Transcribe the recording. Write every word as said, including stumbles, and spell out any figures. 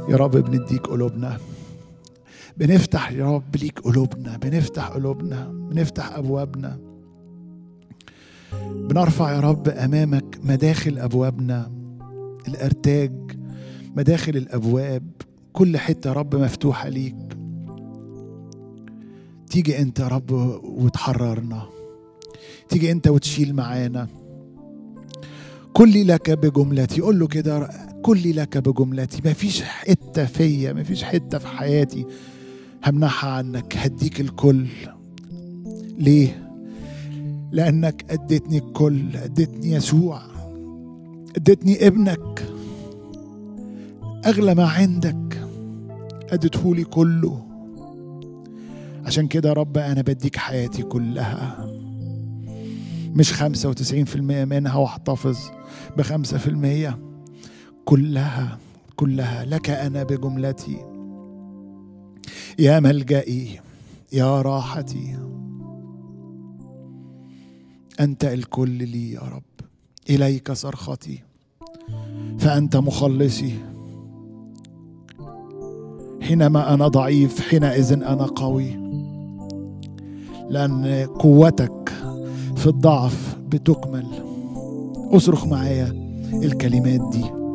يا رب بنديك قلوبنا، بنفتح يا رب ليك قلوبنا، بنفتح قلوبنا، بنفتح أبوابنا، بنرفع يا رب أمامك مداخل أبوابنا، الأرتاج، مداخل الأبواب، كل حتة يا رب مفتوحة ليك. تيجي أنت يا رب وتحررنا، تيجي أنت وتشيل معانا. كلي لك بجملتي، قول له كده، كلي لك بجملتي. مفيش حتة فيا، مفيش حتة في حياتي همنحها عنك، هديك الكل. ليه؟ لأنك أديتني الكل، أديتني يسوع، أديتني ابنك، أغلى ما عندك أديتهولي كله. عشان كده يا رب أنا بديك حياتي كلها، مش خمسة وتسعين في المية منها واحتفظ بخمسة في المية، كلها كلها لك أنا بجملتي. يا ملجئي، يا راحتي، أنت الكل لي يا رب، إليك صرختي، فأنت مخلصي. حينما أنا ضعيف حينئذ أنا قوي، لأن قوتك في الضعف بتكمل. أصرخ معايا الكلمات دي.